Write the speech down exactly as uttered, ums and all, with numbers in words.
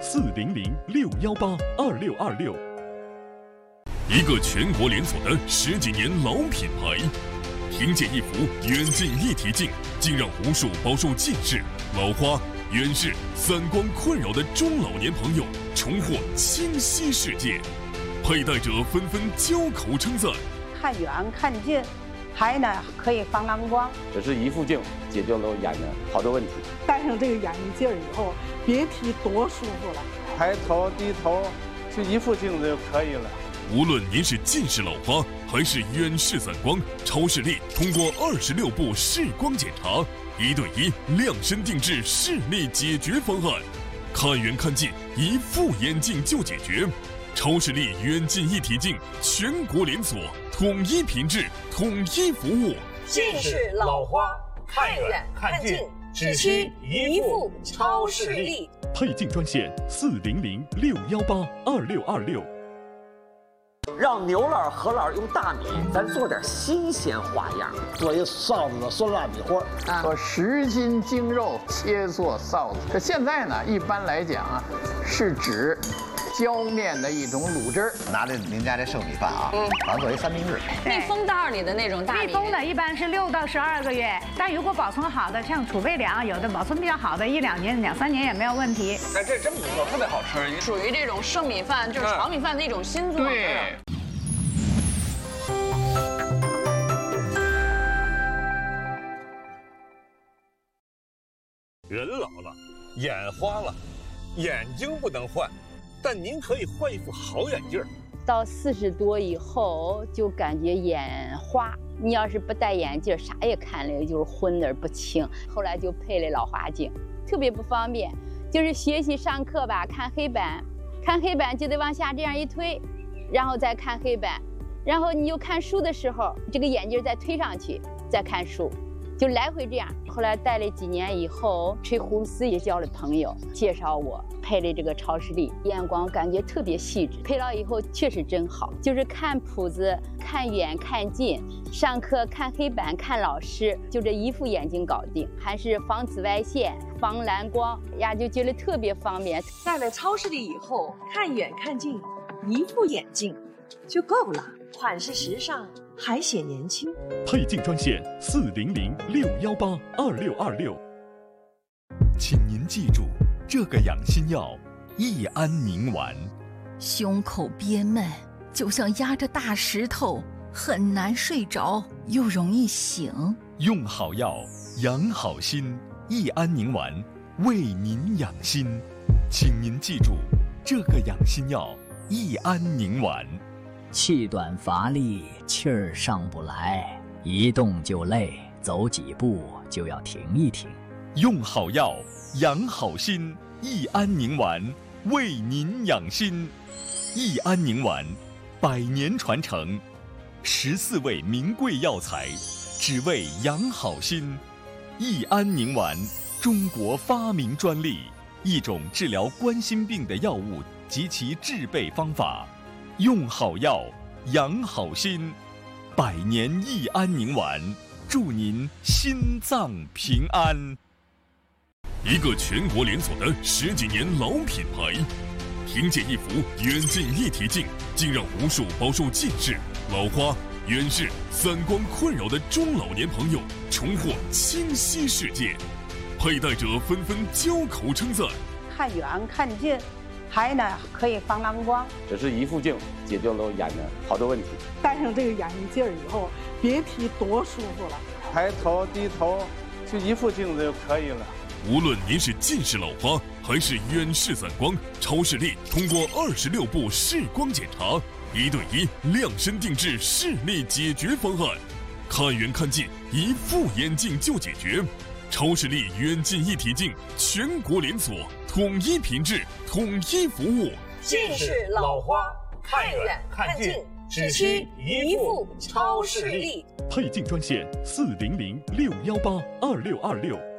四零零六幺八二六二六。 一个全国连锁的十几年老品牌，凭借一副远近一体镜，竟让无数饱受近视、老花、远视、散光困扰的中老年朋友重获清晰世界。佩戴者纷纷交口称赞： 看远看近，还呢可以防蓝光。 只是一副镜解决了眼睛好多问题。 戴上这个眼镜儿以后，别提多舒服了。 抬头低头，就一副镜子就可以了。 无论您是近视老花还是远视散光，超视力通过二十六步视光检查，一对一量身定制视力解决方案，看远看近一副眼镜就解决。超视力远近一体镜全国连锁，统一品质，统一服务。 近视老花看远看近，只需一副超视力。 配镜专线四零零六幺八二六二六。 让牛老何老用大米，咱做点新鲜花样， 做一臊子的酸辣米花。 说十斤精肉切做臊子，这现在呢，一般来讲啊，是指浇面的一种卤汁儿。 拿着您家这剩米饭啊，嗯，好像作为三明治。 密封袋里的那种大米， 密封的一般是六到十二个月，但如果保存好的，像储备粮，有的保存比较好的，一两年、两三年也没有问题。 哎，这真不错，特别好吃， 属于这种剩米饭，就是炒米饭的一种新做法。 对。 人老了，眼花了，眼睛不能换，但您可以换一副好眼镜。 到四十多以后，就感觉眼花。你要是不戴眼镜，啥也看了就是昏而不清。后来就配了老花镜，特别不方便。就是学习上课吧，看黑板，看黑板就得往下这样一推，然后再看黑板，然后你又看书的时候，这个眼镜再推上去，再看书。就来回这样，后来戴了几年以后，吹胡丝也交了朋友，介绍我配了这个超视力，眼光感觉特别细致，配了以后确实真好，就是看谱子、看远看近，上课看黑板、看老师，就这一副眼镜搞定，还是防紫外线、防蓝光呀，就觉得特别方便。 戴了超视力以后，看远看近，一副眼镜就够了，款式时尚，还显年轻。 配镜专线四零零六幺八二六二六。 请您记住这个养心药：益安宁丸。 胸口憋闷，就像压着大石头，很难睡着，又容易醒。 用好药，养好心。益安宁丸为您养心，请您记住这个养心药：益安宁丸。 气短乏力，气儿上不来，一动就累，走几步就要停一停。 用好药，养好心。益安宁丸为您养心。益安宁丸，百年传承，十四味名贵药材，只为养好心。益安宁丸，中国发明专利，一种治疗冠心病的药物及其制备方法。用好药，养好心。百年益安宁丸，祝您心脏平安。 一个全国连锁的十几年老品牌，凭借一副远近一体镜，竟让无数饱受近视、老花、远视、散光困扰的中老年朋友重获清晰世界。佩戴者纷纷交口称赞： 看远看近，还呢可以防蓝光。 只是一副镜解决了眼睛好多问题。 戴上这个眼镜儿以后，别提多舒服了。 抬头低头，就一副镜子就可以了。 无论您是近视老花还是远视散光，超视力通过二十六步视光检查，一对一量身定制视力解决方案，看远看近一副眼镜就解决。超视力远近一体镜全国连锁，统一品质，统一服务。 近视老花看远看近，只需一副超视力。 配镜专线四零零六幺八二六二六。